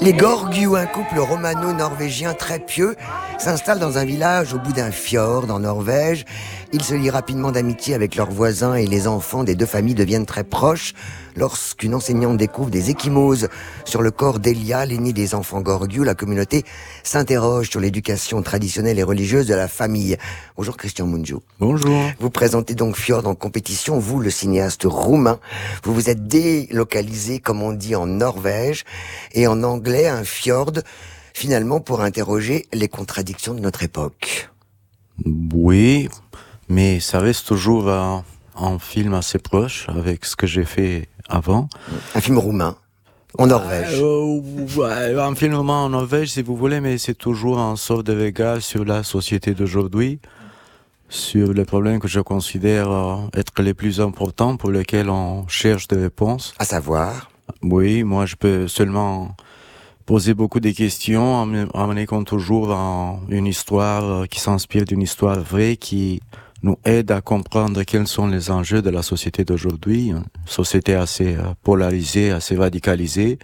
Les Gorgiou, un couple romano-norvégien très pieux, s'installe dans un village au bout d'un fjord en Norvège. Ils se lient rapidement d'amitié avec leurs voisins et les enfants des deux familles deviennent très proches lorsqu'une enseignante découvre des ecchymoses sur le corps d'Elia, l'aîné des enfants Gorgiou. La communauté s'interroge sur l'éducation traditionnelle et religieuse de la famille. Bonjour Christian Mungiu. Bonjour. Vous présentez donc Fjord en compétition, vous le cinéaste roumain. Vous vous êtes délocalisé, comme on dit, en Norvège et en anglais un fjord, finalement pour interroger les contradictions de notre époque. Oui, mais ça reste toujours un film assez proche avec ce que j'ai fait avant. Un film roumain, en Norvège. Ouais, un film roumain en Norvège si vous voulez, mais c'est toujours un sort de regard sur la société d'aujourd'hui, sur les problèmes que je considère être les plus importants pour lesquels on cherche des réponses. À savoir? Oui, moi je peux seulement poser beaucoup de questions en me compte toujours une histoire qui s'inspire d'une histoire vraie qui nous aide à comprendre quels sont les enjeux de la société d'aujourd'hui, une société assez polarisée, assez radicalisée.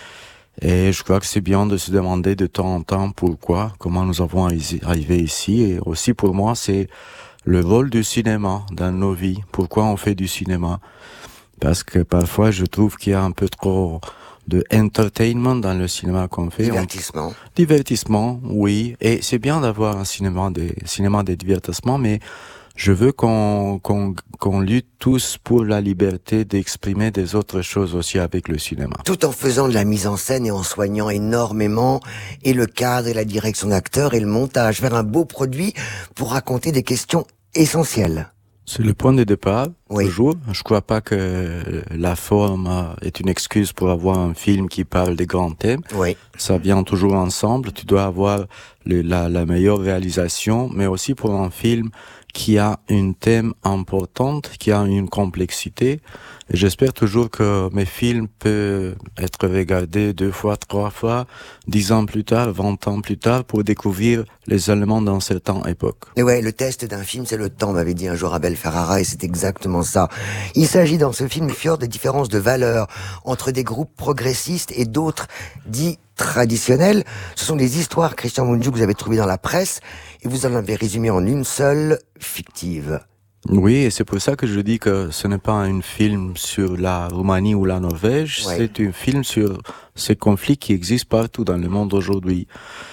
Et je crois que c'est bien de se demander de temps en temps pourquoi, comment nous avons arrivé ici. Et aussi pour moi, c'est le rôle du cinéma dans nos vies. Pourquoi on fait du cinéma? Parce que parfois, je trouve qu'il y a un peu trop de entertainment dans le cinéma qu'on fait. Divertissement. Divertissement, oui. Et c'est bien d'avoir un cinéma de divertissement, mais je veux qu'on lutte tous pour la liberté d'exprimer des autres choses aussi avec le cinéma. Tout en faisant de la mise en scène et en soignant énormément et le cadre et la direction d'acteur et le montage, faire un beau produit pour raconter des questions essentielles. C'est le point de départ, oui. Toujours. Je crois pas que la forme est une excuse pour avoir un film qui parle des grands thèmes. Oui. Ça vient toujours ensemble. Tu dois avoir la meilleure réalisation, mais aussi pour un film qui a une thème importante, qui a une complexité. Et j'espère toujours que mes films peuvent être regardés 2 fois, 3 fois, 10 ans plus tard, 20 ans plus tard, pour découvrir les éléments d'un certain époque. Et ouais, le test d'un film, c'est le temps, m'avait dit un jour Abel Ferrara, et c'est exactement ça. Il s'agit dans ce film Fjord de différences de valeurs entre des groupes progressistes et d'autres dits traditionnels. Ce sont des histoires, Christian Mungiu, que vous avez trouvées dans la presse, et vous en avez résumé en une seule, fictive. Oui, et c'est pour ça que je dis que ce n'est pas un film sur la Roumanie ou la Norvège, ouais. C'est un film sur ces conflits qui existent partout dans le monde aujourd'hui.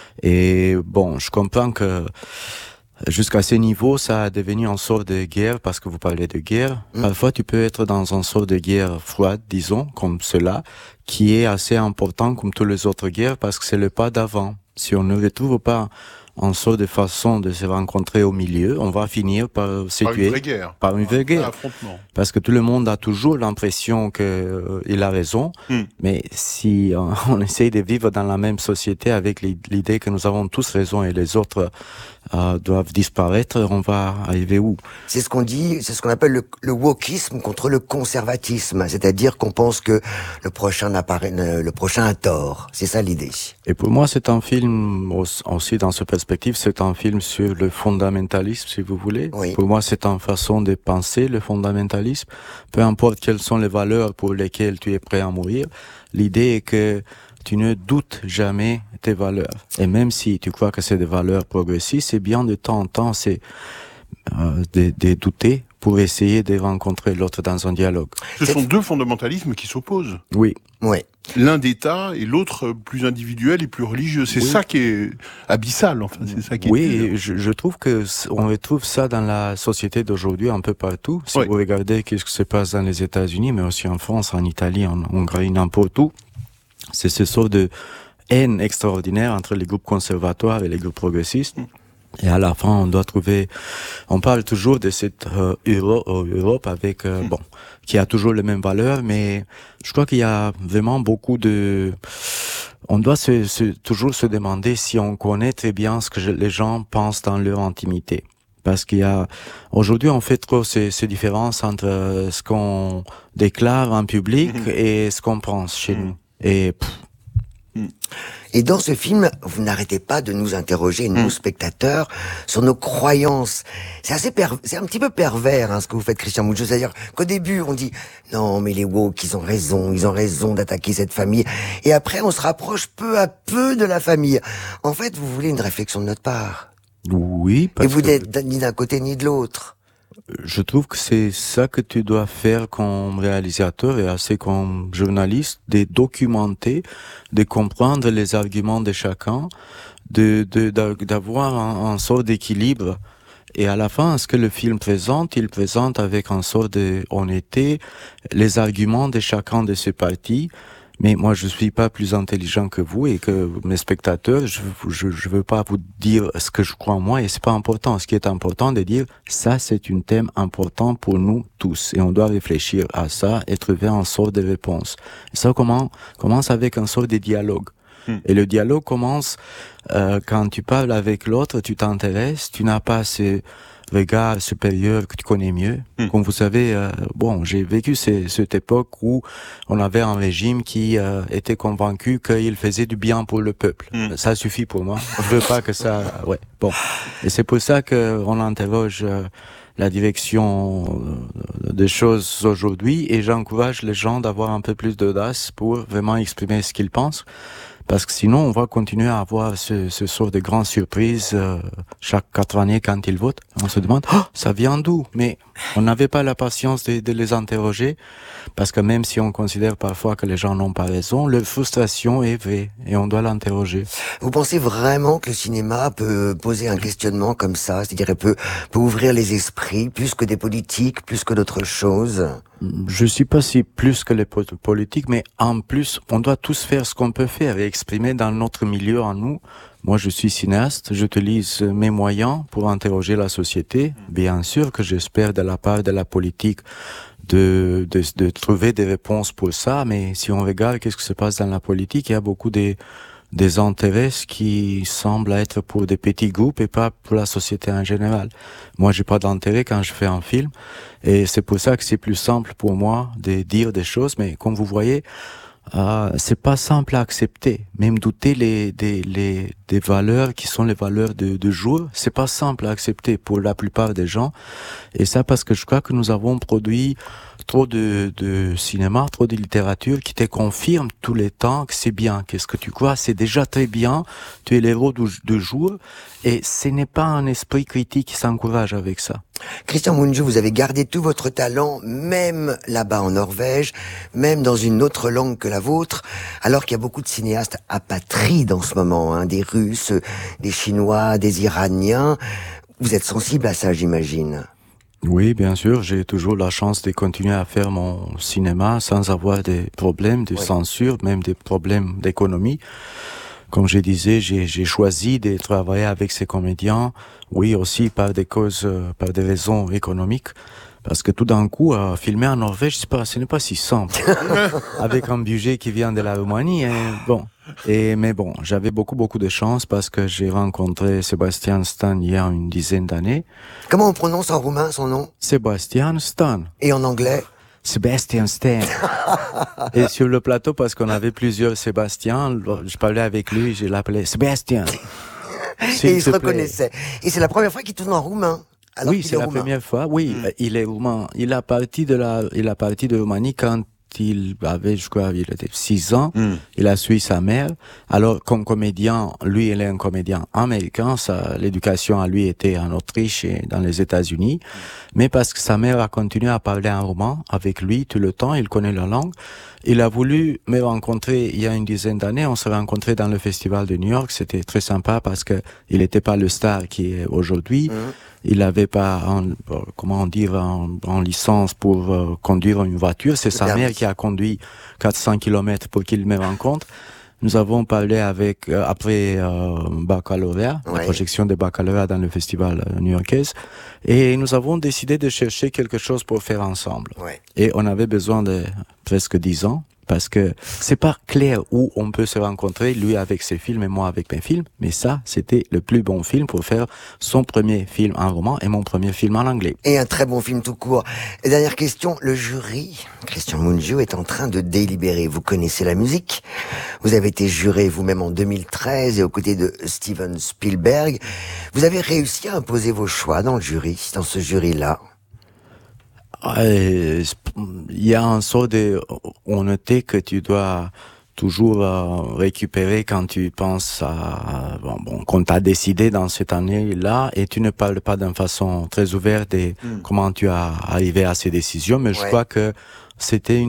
Et bon, je comprends que jusqu'à ce niveau, ça a devenu une sorte de guerre, parce que vous parlez de guerre. Parfois, tu peux être dans une sorte de guerre froide, disons, comme cela, qui est assez important comme toutes les autres guerres, parce que c'est le pas d'avant. Si on ne retrouve pas une sorte de façon de se rencontrer au milieu, on va finir par se tuer. Par une vraie guerre. Parce que tout le monde a toujours l'impression qu'il a raison, mais si on essaye de vivre dans la même société avec l'idée que nous avons tous raison et les autres doivent disparaître, on va arriver où? C'est ce qu'on dit, c'est ce qu'on appelle le wokisme contre le conservatisme, c'est-à-dire qu'on pense que le prochain a tort. C'est ça l'idée. Et pour moi, c'est un film aussi dans ce perspective, c'est un film sur le fondamentalisme, si vous voulez. Oui. Pour moi, c'est une façon de penser le fondamentalisme. Peu importe quelles sont les valeurs pour lesquelles tu es prêt à mourir, l'idée est que tu ne doutes jamais tes valeurs. Et même si tu crois que c'est des valeurs progressistes, c'est bien de temps en temps, de douter pour essayer de rencontrer l'autre dans un dialogue. Ce sont 2 fondamentalismes qui s'opposent. Oui. Oui. L'un d'État et l'autre plus individuel et plus religieux. C'est ça qui est abyssal, enfin, c'est ça qui est... Oui, je trouve que on retrouve ça dans la société d'aujourd'hui un peu partout. Si vous regardez qu'est-ce qui se passe dans les États-Unis, mais aussi en France, en Italie, en Hongrie, n'importe où, c'est ce sort de haine extraordinaire entre les groupes conservatoires et les groupes progressistes. Et à la fin, on parle toujours de cette Europe avec, qui a toujours les mêmes valeurs, mais je crois qu'il y a vraiment beaucoup on doit toujours se demander si on connaît très bien ce que les gens pensent dans leur intimité. Parce aujourd'hui, on fait trop ces différences entre ce qu'on déclare en public et ce qu'on pense chez nous. Et Et dans ce film, vous n'arrêtez pas de nous interroger, nous, spectateurs, sur nos croyances. C'est c'est un petit peu pervers, ce que vous faites, Christian Mungiu. C'est-à-dire qu'au début, on dit, non, mais les woke, ils ont raison d'attaquer cette famille. Et après, on se rapproche peu à peu de la famille. En fait, vous voulez une réflexion de notre part. Oui, parce Et vous que n'êtes ni d'un côté ni de l'autre. je trouve que c'est ça que tu dois faire comme réalisateur et assez comme journaliste, de documenter, de comprendre les arguments de chacun, d'avoir un sort d'équilibre. Et à la fin, ce que le film présente, il présente avec un sort de honnêteté les arguments de chacun de ces parties. Mais moi, je suis pas plus intelligent que vous et que mes spectateurs. Je veux pas vous dire ce que je crois en moi et c'est pas important. Ce qui est important, c'est de dire ça, c'est un thème important pour nous tous et on doit réfléchir à ça et trouver un sort de réponse. Et ça commence avec un sort de dialogue. Et le dialogue commence quand tu parles avec l'autre, tu t'intéresses, tu n'as pas ce regard supérieur que tu connais mieux. Comme vous savez, j'ai vécu cette époque où on avait un régime qui était convaincu qu'il faisait du bien pour le peuple. Ça suffit pour moi. Je veux pas que ça... Et c'est pour ça qu'on interroge la direction des choses aujourd'hui et j'encourage les gens d'avoir un peu plus d'audace pour vraiment exprimer ce qu'ils pensent. Parce que sinon, on va continuer à avoir ce sort de grandes surprises chaque 4 années quand ils votent. On se demande, ça vient d'où? Mais on n'avait pas la patience de les interroger, parce que même si on considère parfois que les gens n'ont pas raison, leur frustration est vraie et on doit l'interroger. Vous pensez vraiment que le cinéma peut poser un questionnement comme ça? C'est-à-dire, peut ouvrir les esprits plus que des politiques, plus que d'autres choses? Je suis pas si plus que les politiques, mais en plus, on doit tous faire ce qu'on peut faire et exprimer dans notre milieu en nous. Moi, je suis cinéaste, j'utilise mes moyens pour interroger la société. Bien sûr que j'espère de la part de la politique de trouver des réponses pour ça, mais si on regarde qu'est-ce qui se passe dans la politique, il y a beaucoup des intérêts qui semblent être pour des petits groupes et pas pour la société en général. Moi, j'ai pas d'intérêt quand je fais un film et c'est pour ça que c'est plus simple pour moi de dire des choses, mais comme vous voyez, c'est pas simple à accepter. Même douter des valeurs qui sont les valeurs de jour, c'est pas simple à accepter pour la plupart des gens. Et ça parce que je crois que nous avons produit trop de cinéma, trop de littérature qui te confirme tous les temps que c'est bien. Qu'est-ce que tu crois? C'est déjà très bien. Tu es l'héros du jour. Et ce n'est pas un esprit critique qui s'encourage avec ça. Christian Mungiu, vous avez gardé tout votre talent, même là-bas en Norvège, même dans une autre langue que la vôtre, alors qu'il y a beaucoup de cinéastes apatrides en ce moment, des Russes, des Chinois, des Iraniens. Vous êtes sensible à ça, j'imagine. Oui, bien sûr, j'ai toujours la chance de continuer à faire mon cinéma sans avoir des problèmes de censure, même des problèmes d'économie. Comme je disais, j'ai choisi de travailler avec ces comédiens, oui, aussi par des raisons économiques. Parce que tout d'un coup, filmer en Norvège, ce n'est pas si simple. Avec un budget qui vient de la Roumanie, mais bon, j'avais beaucoup de chance parce que j'ai rencontré Sebastian Stan il y a une dizaine d'années. Comment on prononce en roumain son nom? Sebastian Stan. Et en anglais? Sebastian Stan. Et sur le plateau, parce qu'on avait plusieurs Sébastien, je parlais avec lui, je l'appelais Sébastien. Et il se reconnaissait. Et c'est la première fois qu'il tourne en roumain. Oui, c'est la première fois. Oui, il est roumain. Il a parti de Roumanie quand il avait, je crois, il était 6 ans. Il a suivi sa mère. Alors, comme comédien, lui, il est un comédien américain. L'éducation à lui était en Autriche et dans les États-Unis. Mais parce que sa mère a continué à parler en roumain avec lui tout le temps, il connaît la langue. Il a voulu me rencontrer il y a une dizaine d'années. On s'est rencontrés dans le festival de New York. C'était très sympa parce que il n'était pas le star qui est aujourd'hui. Il n'avait pas, en licence pour conduire une voiture. C'est sa mère qui a conduit 400 kilomètres pour qu'il me rencontre. Nous avons parlé après baccalauréat, la projection de baccalauréat dans le festival new-yorkais, et nous avons décidé de chercher quelque chose pour faire ensemble. Et on avait besoin de presque 10 ans, parce que c'est pas clair où on peut se rencontrer, lui avec ses films et moi avec mes films, mais ça, c'était le plus bon film pour faire son premier film en roman et mon premier film en anglais. Et un très bon film tout court. Et dernière question, le jury, Christian Mungiu, est en train de délibérer. Vous connaissez la musique, Vous avez été juré vous-même en 2013 et aux côtés de Steven Spielberg. Vous avez réussi à imposer vos choix dans ce jury-là. Il y a un sort de honnêteté que tu dois toujours récupérer quand tu penses à qu'on t'a décidé dans cette année-là, et tu ne parles pas d'une façon très ouverte de comment tu as arrivé à ces décisions, mais je crois que c'était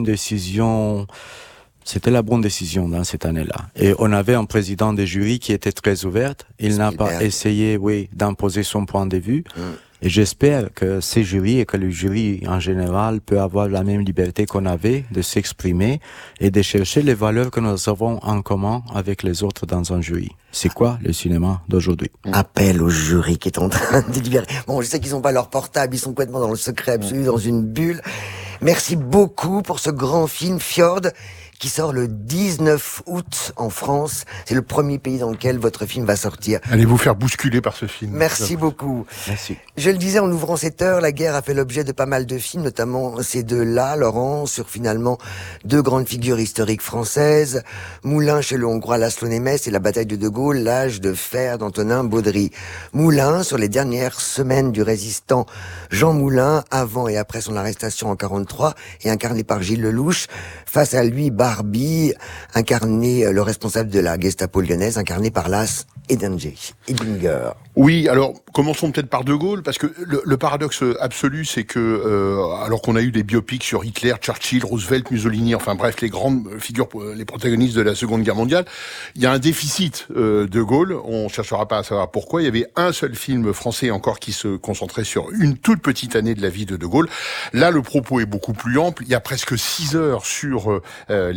la bonne décision dans cette année-là. Et on avait un président de jury qui était très ouvert. Il n'a pas essayé, d'imposer son point de vue. Et j'espère que ces jurys et que le jury en général peut avoir la même liberté qu'on avait de s'exprimer et de chercher les valeurs que nous avons en commun avec les autres dans un jury. C'est quoi le cinéma d'aujourd'hui? Appel au jury qui est en train de délibérer. Bon, je sais qu'ils n'ont pas leur portable, ils sont complètement dans le secret absolu, dans une bulle. Merci beaucoup pour ce grand film Fjord qui sort le 19 août en France. C'est le premier pays dans lequel votre film va sortir. Allez vous faire bousculer par ce film. Merci beaucoup. Merci. Je le disais en ouvrant cette heure, la guerre a fait l'objet de pas mal de films, notamment ces deux-là, Laurent, sur finalement deux grandes figures historiques françaises, Moulin chez le Hongrois László Nemes et la bataille de Gaulle, l'âge de fer d'Antonin Baudry. Moulin sur les dernières semaines du résistant Jean Moulin, avant et après son arrestation en 1943, et incarné par Gilles Lelouch. Face à lui, Barbie, incarné le responsable de la Gestapo lyonnaise, incarné par Lars Eidinger. Oui, alors commençons peut-être par De Gaulle, parce que le paradoxe absolu, c'est que alors qu'on a eu des biopics sur Hitler, Churchill, Roosevelt, Mussolini, enfin bref, les grandes figures, les protagonistes de la Seconde Guerre mondiale, il y a un déficit De Gaulle. On cherchera pas à savoir pourquoi. Il y avait un seul film français encore qui se concentrait sur une toute petite année de la vie de De Gaulle. Là, le propos est beaucoup plus ample. Il y a presque 6 heures sur le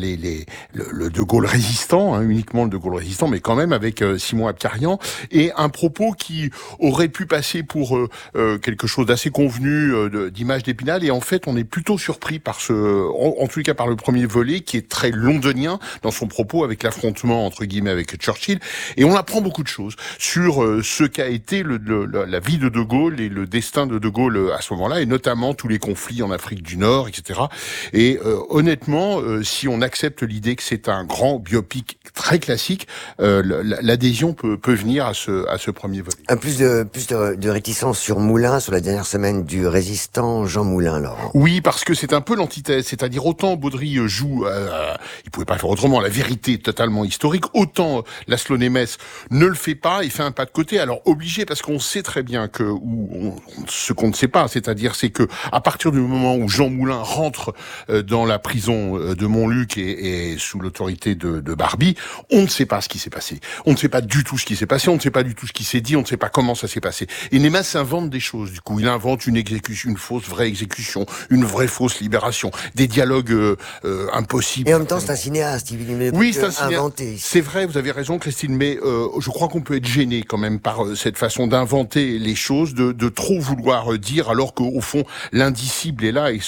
De Gaulle résistant, uniquement le De Gaulle résistant, mais quand même avec Simon Abkarian, et un propos qui aurait pu passer pour quelque chose d'assez convenu, d'image d'Épinal, et en fait on est plutôt surpris par en tout cas par le premier volet, qui est très londonien dans son propos, avec l'affrontement entre guillemets avec Churchill, et on apprend beaucoup de choses sur ce qu'a été la vie de Gaulle et le destin de Gaulle à ce moment-là, et notamment tous les conflits en Afrique du Nord, etc. Et honnêtement, si on accepte l'idée que c'est un grand biopic très classique, l'adhésion peut venir à ce premier volet. Plus de réticence sur Moulin, sur la dernière semaine du résistant Jean Moulin, Laurent. Oui, parce que c'est un peu l'antithèse, c'est-à-dire autant Baudry joue, il pouvait pas faire autrement, la vérité totalement historique, autant László Nemes ne le fait pas, il fait un pas de côté, alors obligé, parce qu'on sait très bien que, ce qu'on ne sait pas, c'est que à partir du moment où Jean Moulin rentre dans la prison de Montluc et sous l'autorité de Barbie, on ne sait pas ce qui s'est passé, on ne sait pas du tout ce qui s'est passé, on ne sait pas du tout ce qui s'est dit, on ne sait pas comment ça s'est passé. Et Nemes invente des choses, du coup. Il invente une exécution, une fausse vraie exécution, une vraie fausse libération, des dialogues impossibles. Et en même temps, c'est un cinéaste, oui, c'est un cinéaste inventé. C'est vrai, vous avez raison, Christine, mais je crois qu'on peut être gêné quand même par cette façon d'inventer les choses, de trop vouloir dire, alors qu'au fond, l'indicible est là, et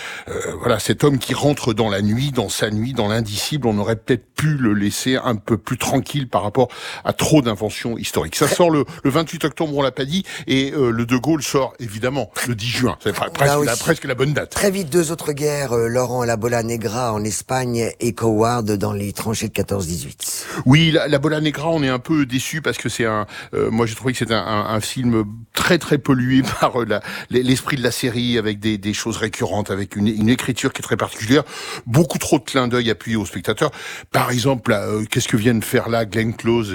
cet homme qui rentre dans la nuit, dans sa nuit, dans l'indicible, on aurait peut-être pu le laisser un peu plus tranquille par rapport à trop d'inventions historiques. Ça sort le 28 octobre, on l'a pas dit, et le De Gaulle sort évidemment le 10 juin. C'est presque la bonne date. Très vite, 2 autres guerres, Laurent, la Bola Negra en Espagne et Coward dans les tranchées de 14-18. Oui, la Bola Negra, on est un peu déçu parce que c'est moi j'ai trouvé que c'est un film très très pollué par l'esprit de la série, avec des choses récurrentes, avec une écriture qui est très particulière, beaucoup trop de clins d'œil appuyés aux spectateurs. Par exemple, qu'est-ce que viennent faire là Glenn Close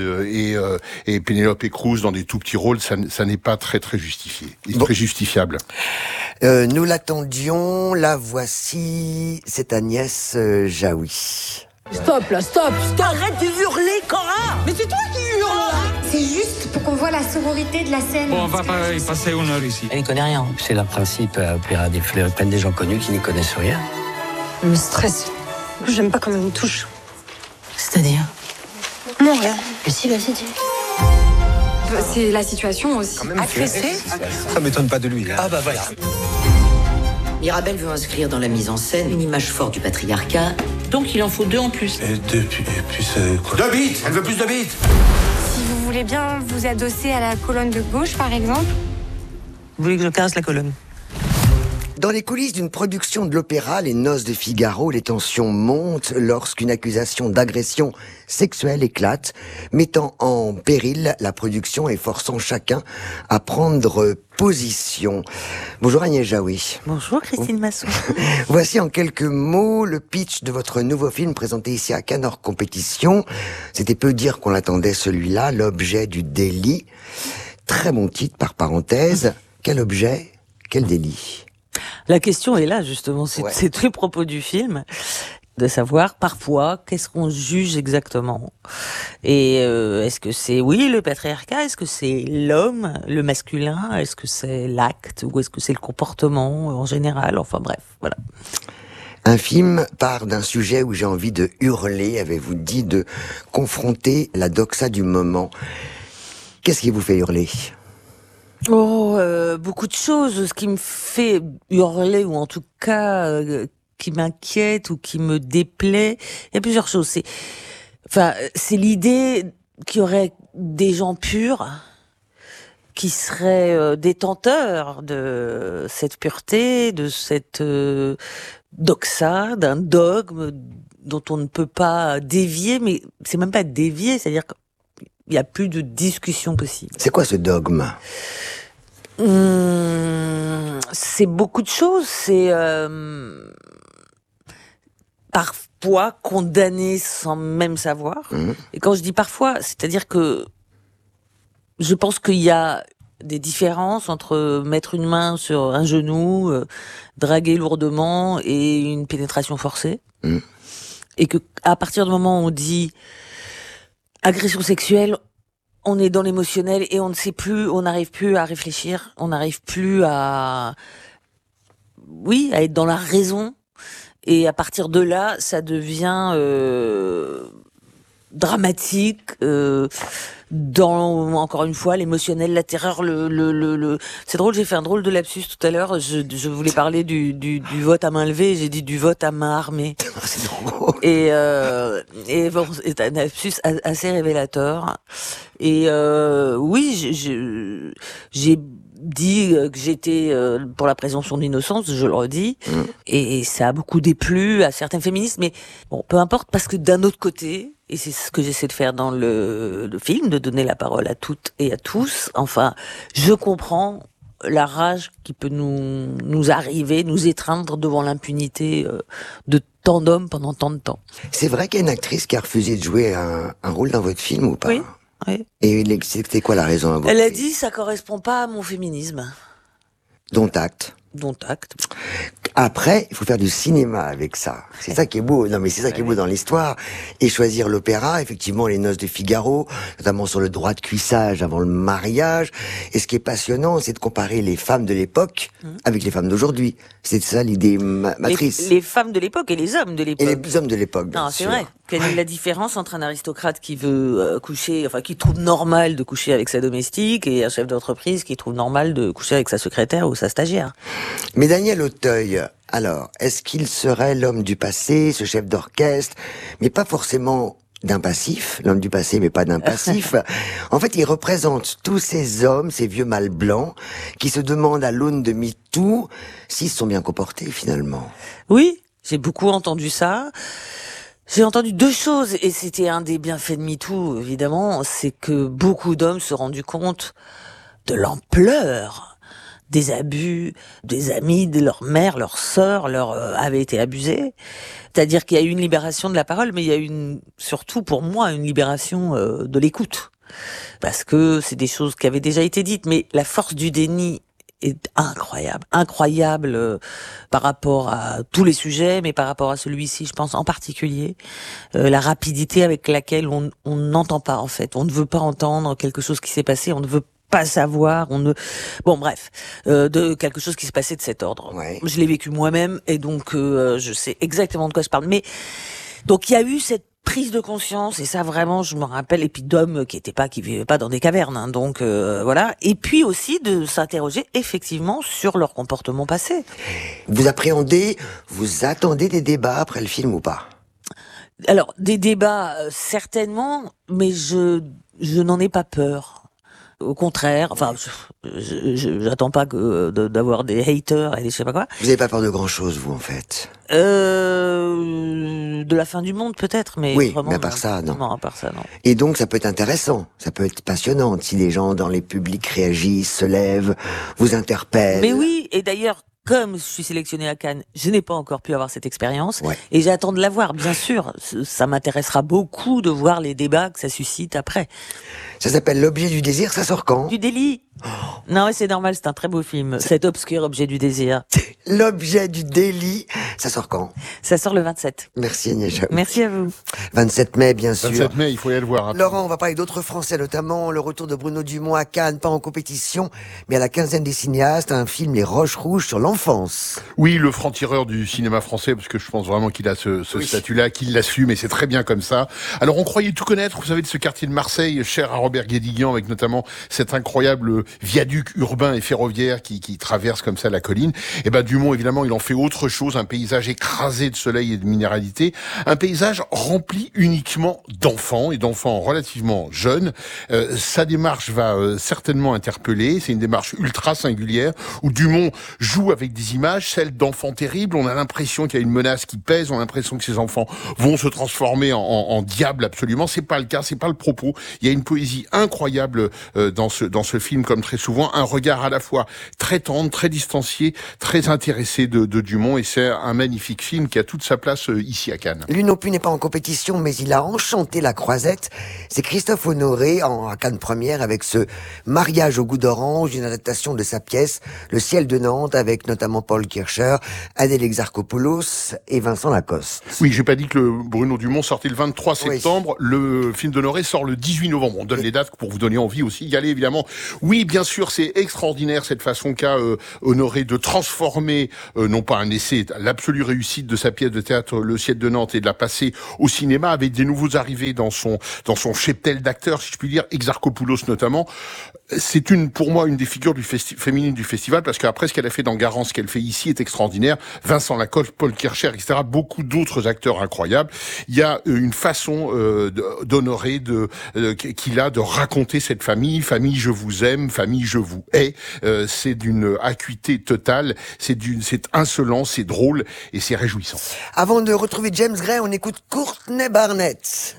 et Penelope Cruz dans des tout petits rôles, ça n'est pas très très justifié, très justifiable. Nous l'attendions, la voici, c'est Agnès Jaoui. Stop là, stop. Arrête de hurler, Cora. Mais c'est toi qui hurles. C'est juste pour qu'on voit la sororité de la scène. Bon, on va pas y passer une heure ici. Elle n'y connaît rien. C'est le principe, opéra des fleurs, prennent des gens connus qui n'y connaissent rien. Je me stresse. J'aime pas quand on me touche. C'est-à-dire? Non, rien. Mais si, vas-y, dis. C'est la situation aussi. Agressé. Ça m'étonne pas de lui. Ah bah voilà. Mirabel veut inscrire dans la mise en scène une image forte du patriarcat. Donc il en faut 2 en plus. Et puis c'est quoi? 2 bits. Elle veut plus de bits. Si vous voulez bien vous adosser à la colonne de gauche, par exemple. Vous voulez que je casse la colonne? Dans les coulisses d'une production de l'opéra Les Noces de Figaro, les tensions montent lorsqu'une accusation d'agression sexuelle éclate, mettant en péril la production et forçant chacun à prendre position. Bonjour Agnès Jaoui. Bonjour Christine Masson. Voici en quelques mots le pitch de votre nouveau film présenté ici à Cannes hors compétition. C'était peu dire qu'on l'attendait celui-là, L'objet du délit. Très bon titre par parenthèse. Quel objet, quel délit? La question est là, justement. C'est tout le propos du film. De savoir, parfois, qu'est-ce qu'on juge exactement. Et est-ce que c'est, oui, le patriarcat? Est-ce que c'est l'homme, le masculin? Est-ce que c'est l'acte? Ou est-ce que c'est le comportement en général? Enfin bref, voilà. Un film part d'un sujet où j'ai envie de hurler, avez-vous dit, de confronter la doxa du moment. Qu'est-ce qui vous fait hurler? Beaucoup de choses. Ce qui me fait hurler, ou en tout cas qui m'inquiète ou qui me déplaît, il y a plusieurs choses. C'est l'idée qu'il y aurait des gens purs qui seraient détenteurs de cette pureté, de cette doxa, d'un dogme dont on ne peut pas dévier, mais c'est même pas dévier, c'est-à-dire que il n'y a plus de discussion possible. C'est quoi ce dogme? C'est beaucoup de choses. C'est parfois condamné sans même savoir. Et quand je dis parfois, c'est-à-dire que je pense qu'il y a des différences entre mettre une main sur un genou, draguer lourdement et une pénétration forcée. Et que à partir du moment où on dit agression sexuelle, on est dans l'émotionnel et on ne sait plus, on n'arrive plus à réfléchir, on n'arrive plus à être dans la raison. Et à partir de là, ça devient dramatique, dans, encore une fois, l'émotionnel, la terreur, C'est drôle, j'ai fait un drôle de lapsus tout à l'heure. Je voulais parler du vote à main levée, j'ai dit du vote à main armée. C'est drôle. Et bon, c'est un lapsus assez révélateur. Et oui, j'ai dit que j'étais pour la présomption d'innocence, je le redis, et ça a beaucoup déplu à certains féministes, mais bon, peu importe, parce que d'un autre côté, et c'est ce que j'essaie de faire dans le film, de donner la parole à toutes et à tous, enfin, je comprends la rage qui peut nous arriver, nous étreindre devant l'impunité de tant d'hommes pendant tant de temps. C'est vrai qu'il y a une actrice qui a refusé de jouer un rôle dans votre film ou pas? Oui. Oui. Et c'était quoi la raison à votre Elle a film? dit ça correspond pas à mon féminisme. Dont acte. Dont acte. Après, il faut faire du cinéma avec ça. C'est ça qui est beau. Non, mais c'est ça qui est beau dans l'histoire. Et choisir l'opéra, effectivement, Les Noces de Figaro, notamment sur le droit de cuissage avant le mariage. Et ce qui est passionnant, c'est de comparer les femmes de l'époque avec les femmes d'aujourd'hui. C'est ça l'idée matrice. Les femmes de l'époque et les hommes de l'époque. Et les hommes de l'époque, bien Non, sûr. c'est vrai. Quelle est la différence entre un aristocrate qui veut coucher, enfin, qui trouve normal de coucher avec sa domestique, et un chef d'entreprise qui trouve normal de coucher avec sa secrétaire ou sa stagiaire? Mais Daniel Auteuil, alors, est-ce qu'il serait l'homme du passé, ce chef d'orchestre, mais pas forcément d'un passif, l'homme du passé, mais pas d'un passif. En fait, il représente tous ces hommes, ces vieux mâles blancs, qui se demandent à l'aune de MeToo s'ils se sont bien comportés, finalement. Oui, j'ai beaucoup entendu ça. J'ai entendu deux choses, et c'était un des bienfaits de MeToo, évidemment, c'est que beaucoup d'hommes se sont rendus compte de l'ampleur des abus, des amis, de leur mère, leur sœur, avaient été abusés. C'est-à-dire qu'il y a eu une libération de la parole, mais il y a eu surtout pour moi, une libération de l'écoute. Parce que c'est des choses qui avaient déjà été dites, mais la force du déni est incroyable par rapport à tous les sujets, mais par rapport à celui-ci, je pense en particulier, la rapidité avec laquelle on n'entend pas, en fait. On ne veut pas entendre quelque chose qui s'est passé, on ne veut pas savoir, bon bref, de quelque chose qui s'est passé de cet ordre. Ouais. Je l'ai vécu moi-même et donc je sais exactement de quoi je parle. Mais donc il y a eu cette prise de conscience et ça vraiment je me rappelle, et puis d'hommes qui vivaient pas dans des cavernes, hein, donc voilà. Et puis aussi de s'interroger effectivement sur leur comportement passé. Vous attendez des débats après le film ou pas? Alors des débats certainement, mais je n'en ai pas peur. Au contraire, enfin, j'attends pas d'avoir des haters et des je sais pas quoi. Vous n'avez pas peur de grand-chose, vous, en fait? De la fin du monde, peut-être, mais oui, vraiment, mais à part ça, non. Non, à part ça, non. Et donc, ça peut être intéressant, ça peut être passionnant, si les gens dans les publics réagissent, se lèvent, vous interpellent. Mais oui, et d'ailleurs, comme je suis sélectionnée à Cannes, je n'ai pas encore pu avoir cette expérience, Ouais. et j'attends de l'avoir, bien sûr. Ça m'intéressera beaucoup de voir les débats que ça suscite après. Ça s'appelle L'objet du désir, ça sort quand? Du délit. Non, mais c'est normal, c'est un très beau film. Cet obscur objet du désir. L'objet du délit, ça sort quand? Ça sort le 27. Merci Agnès Jaoui. Merci à vous. 27 mai, bien sûr. 27 mai, il faut y aller le voir. Hein. Laurent, on va parler d'autres Français, notamment le retour de Bruno Dumont à Cannes, pas en compétition, mais à la quinzaine des cinéastes, un film Les Roches Rouges sur l'enfance. Oui, le franc-tireur du cinéma français, parce que je pense vraiment qu'il a ce statut-là, qu'il l'assume, et c'est très bien comme ça. Alors, on croyait tout connaître, vous savez, de ce quartier de Marseille, cher à Robert Guédiguian, avec notamment cet incroyable viaduc urbain et ferroviaire qui traverse comme ça la colline. Et ben, Dumont, évidemment, il en fait autre chose, un paysage écrasé de soleil et de minéralité, un paysage rempli uniquement d'enfants, et d'enfants relativement jeunes. Sa démarche va certainement interpeller, c'est une démarche ultra singulière, où Dumont joue avec des images, celles d'enfants terribles, on a l'impression qu'il y a une menace qui pèse, on a l'impression que ces enfants vont se transformer en diable absolument, c'est pas le cas, c'est pas le propos. Il y a une poésie incroyable dans ce film, comme très souvent, un regard à la fois très tendre, très distancié, très intéressé de Dumont, et c'est un magnifique film qui a toute sa place ici à Cannes. Lui non plus n'est pas en compétition, mais il a enchanté la Croisette. C'est Christophe Honoré, à Cannes Première, avec ce Mariage au goût d'orange, une adaptation de sa pièce Le ciel de Nantes, avec notamment Paul Kircher, Adèle Exarchopoulos et Vincent Lacoste. Oui, j'ai pas dit que le Bruno Dumont sortait le 23 septembre, oui. Le film d'Honoré sort le 18 novembre. On donne les dates pour vous donner envie aussi d'y aller, évidemment. Oui, bien sûr, c'est extraordinaire cette façon qu'a Honoré de transformer, non pas un essai, l'absolue réussite de sa pièce de théâtre Le ciel de Nantes, et de la passer au cinéma avec des nouveaux arrivés dans son cheptel d'acteurs, si je puis dire, Exarchopoulos notamment. C'est pour moi une des figures féminines du festival, parce qu'après ce qu'elle a fait dans Garance, ce qu'elle fait ici est extraordinaire. Vincent Lacoste, Paul Kircher, etc. Beaucoup d'autres acteurs incroyables. Il y a une façon d'Honoré qu'il a de raconter cette famille je vous aime, famille je vous hais. C'est d'une acuité totale, c'est insolent, c'est drôle et c'est réjouissant. Avant de retrouver James Gray, on écoute Courtney Barnett.